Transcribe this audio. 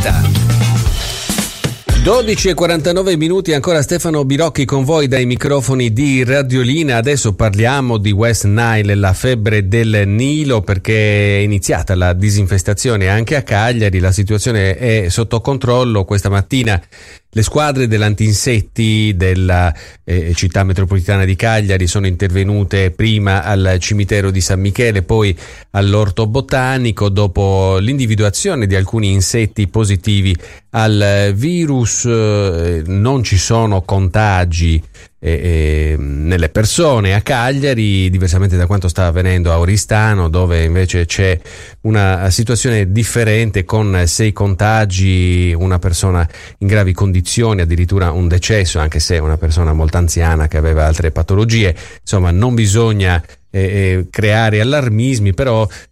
Vita. 12:49 ancora Stefano Birocchi con voi dai microfoni di Radiolina. Adesso parliamo di West Nile, la febbre del Nilo, perché è iniziata la disinfestazione anche a Cagliari. La situazione è sotto controllo. Questa mattina le squadre dell'antinsetti della città metropolitana di Cagliari sono intervenute prima al cimitero di San Michele, poi all'orto botanico, dopo l'individuazione di alcuni insetti positivi al virus. Non ci sono contagi nelle persone a Cagliari, diversamente da quanto sta avvenendo a Oristano, dove invece c'è una situazione differente con 6 contagi, una persona in gravi condizioni, addirittura un decesso, anche se è una persona molto anziana che aveva altre patologie. Insomma, non bisogna creare allarmismi, però